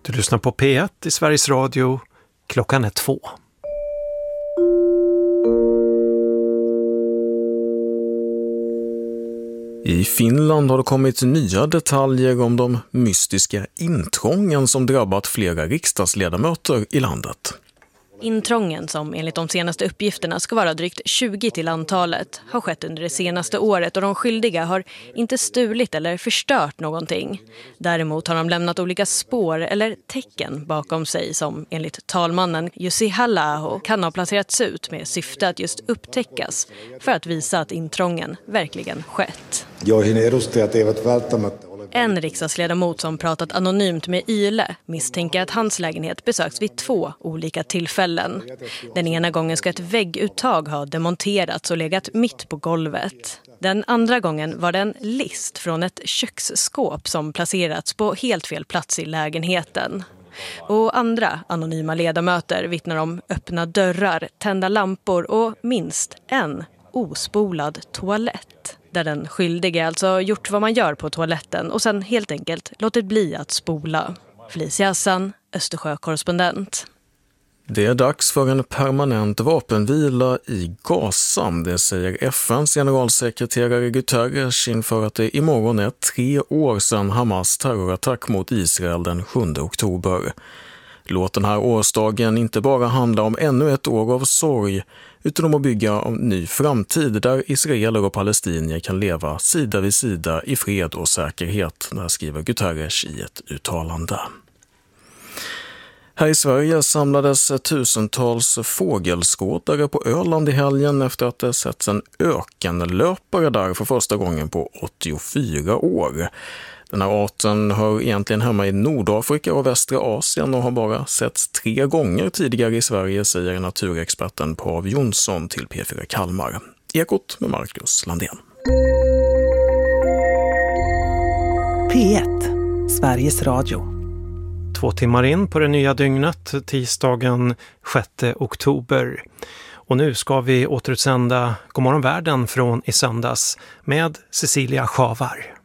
Du lyssnar på P1 i Sveriges Radio. Klockan är 2. I Finland har det kommit nya detaljer om de mystiska intrången som drabbat flera riksdagsledamöter i landet. Intrången, som enligt de senaste uppgifterna ska vara drygt 20 till antalet, har skett under det senaste året och de skyldiga har inte stulit eller förstört någonting. Däremot har de lämnat olika spår eller tecken bakom sig som enligt talmannen Jussi Halla-aho kan ha placerats ut med syfte att just upptäckas för att visa att intrången verkligen skett. En riksdagsledamot som pratat anonymt med Yle misstänker att hans lägenhet besöks vid 2 olika tillfällen. Den ena gången ska ett vägguttag ha demonterats och legat mitt på golvet. Den andra gången var det en list från ett köksskåp som placerats på helt fel plats i lägenheten. Och andra anonyma ledamöter vittnar om öppna dörrar, tända lampor och minst en ospolad toalett. Där den skyldige alltså gjort vad man gör på toaletten och sen helt enkelt låtit bli att spola. Felicia Hassan, Östersjö-korrespondent. Det är dags för en permanent vapenvila i Gaza, det säger FNs generalsekreterare Guterres inför att det imorgon är 3 år sedan Hamas terrorattack mot Israel den 7 oktober. Låt den här årsdagen inte bara handla om ännu ett år av sorg utan om att bygga en ny framtid där israeler och palestinier kan leva sida vid sida i fred och säkerhet, när skriver Guterres i ett uttalande. Här i Sverige samlades tusentals fågelskådare på Öland i helgen efter att det setts en ökenlöpare där för första gången på 84 år. Den här arten hör egentligen hemma i Nordafrika och västra Asien och har bara setts 3 gånger tidigare i Sverige, säger naturexperten Pav Jonsson till P4 Kalmar. Ekot med Marcus Landén. P1, Sveriges Radio. 2 timmar in på det nya dygnet, tisdagen 6 oktober. Och nu ska vi återutsända Godmorgon världen från i söndags med Cecilia Schavar.